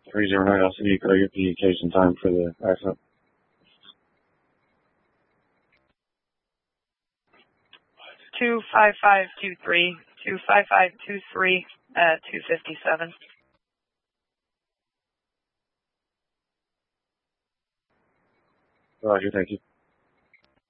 309 LCD, could I get the case and time for the accident? 25523, 25523 at 257. Roger, thank you.